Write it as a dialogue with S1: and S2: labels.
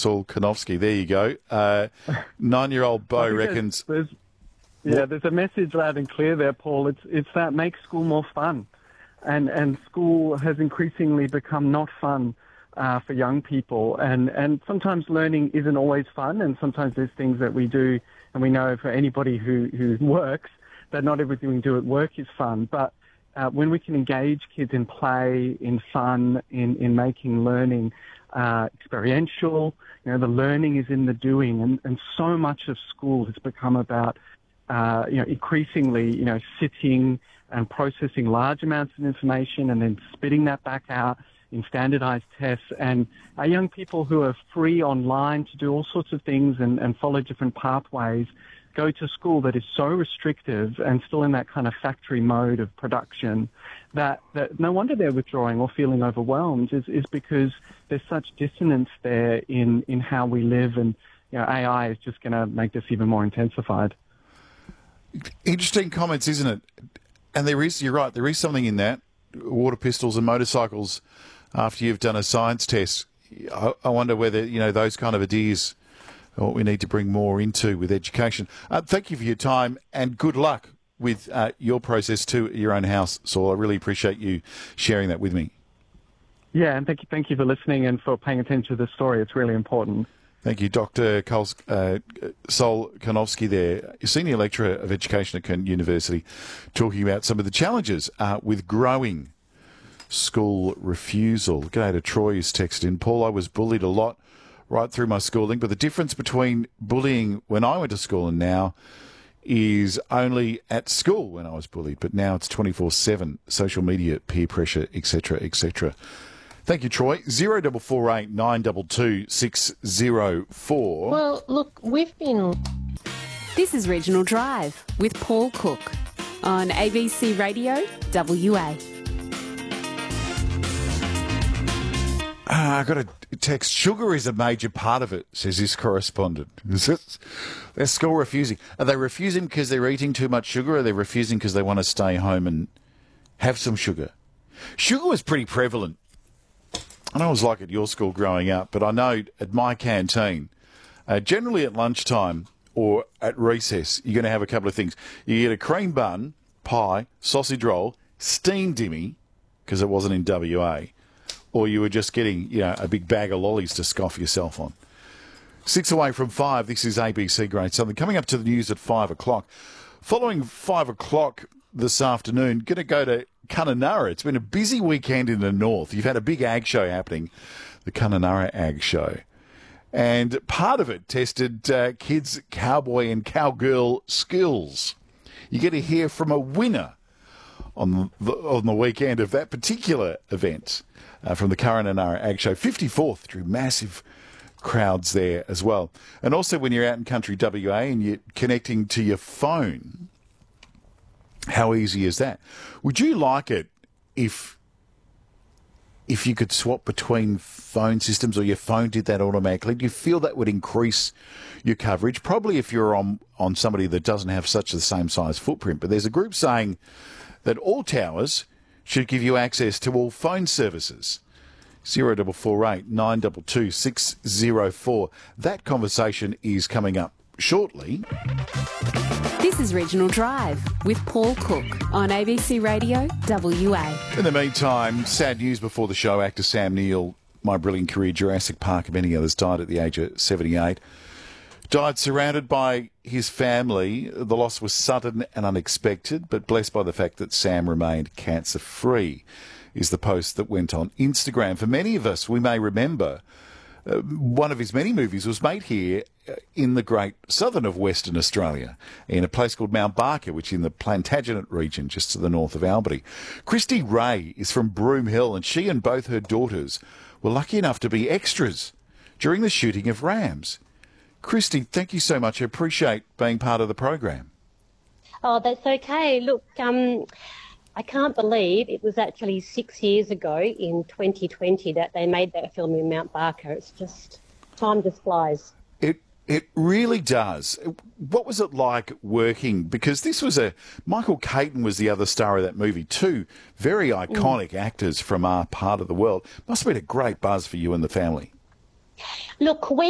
S1: Saul Konofsky. There you go. 9-year-old Bo reckons...
S2: There's a message loud and clear there, Paul. It's that make school more fun. And school has increasingly become not fun for young people. And sometimes learning isn't always fun, and sometimes there's things that we do, and we know for anybody who works that not everything we do at work is fun. But when we can engage kids in play, in fun, in making learning experiential, the learning is in the doing. And so much of school has become about, increasingly, sitting and processing large amounts of information and then spitting that back out in standardized tests. And our young people who are free online to do all sorts of things and follow different pathways go to school that is so restrictive and still in that kind of factory mode of production that no wonder they're withdrawing or feeling overwhelmed is because there's such dissonance there in how we live, and AI is just going to make this even more intensified.
S1: Interesting comments, isn't it? And you're right, there is something in that. Water pistols and motorcycles after you've done a science test. I wonder whether, those kind of ideas are what we need to bring more into with education. Thank you for your time and good luck with your process too at your own house, Saul. I really appreciate you sharing that with me.
S2: Yeah, and thank you for listening and for paying attention to the story. It's really important.
S1: Thank you, Dr. Saul Konofsky there, Senior Lecturer of Education at Curtin University, talking about some of the challenges with growing school refusal. G'day to Troy, who's texted in. Paul, I was bullied a lot right through my schooling, but the difference between bullying when I went to school and now is only at school when I was bullied, but now it's 24/7, social media, peer pressure, etc., etc. Thank you, Troy. 0448 922 604.
S3: Well, look, we've been...
S4: This is Regional Drive with Paul Cook on ABC Radio WA.
S1: I got a text. Sugar is a major part of it, says this correspondent. They're school refusing. Are they refusing because they're eating too much sugar, or are they refusing because they want to stay home and have some sugar? Sugar was pretty prevalent. I know it was like at your school growing up, but I know at my canteen, generally at lunchtime or at recess, you're going to have a couple of things. You get a cream bun, pie, sausage roll, steamed dimmy, because it wasn't in WA, or you were just getting, a big bag of lollies to scoff yourself on. 6 away from 5, this is ABC Grade Southern. Coming up to the news at 5 o'clock. Following 5 o'clock this afternoon, going to go to Kununurra. It's been a busy weekend in the north. You've had a big ag show happening, the Kununurra Ag Show. And part of it tested kids' cowboy and cowgirl skills. You get to hear from a winner on the weekend of that particular event from the Kununurra Ag Show. 54th drew massive crowds there as well. And also when you're out in country WA and you're connecting to your phone, how easy is that? Would you like it if you could swap between phone systems, or your phone did that automatically? Do you feel that would increase your coverage? Probably if you're on somebody that doesn't have such the same size footprint. But there's a group saying that all towers should give you access to all phone services. 0448 922 604. That conversation is coming up shortly.
S4: This is Regional Drive with Paul Cook on ABC Radio WA.
S1: In the meantime, sad news before the show. Actor Sam Neill, My Brilliant Career, Jurassic Park and many others, died at the age of 78. Died surrounded by his family. The loss was sudden and unexpected, but blessed by the fact that Sam remained cancer-free, is the post that went on Instagram. For many of us, we may remember one of his many movies was made here in the great southern of Western Australia, in a place called Mount Barker, which is in the Plantagenet region, just to the north of Albany. Christy Ray is from Broome Hill, and she and both her daughters were lucky enough to be extras during the shooting of Rams. Christy, thank you so much. I appreciate being part of the program.
S3: Oh, that's okay. Look, I can't believe it was actually 6 years ago in 2020 that they made that film in Mount Barker. It's just, time just flies.
S1: It really does. What was it like working? Because this was Michael Caton was the other star of that movie. Two very iconic actors from our part of the world. Must have been a great buzz for you and the family.
S3: Look,